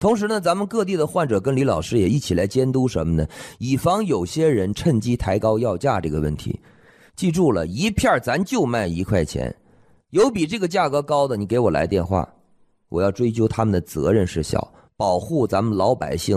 同时呢，咱们各地的患者跟李老师也一起来监督什么呢？以防有些人趁机抬高药价这个问题。记住了，一片咱就卖1块钱，有比这个价格高的，你给我来电话，我要追究他们的责任是小，保护咱们老百姓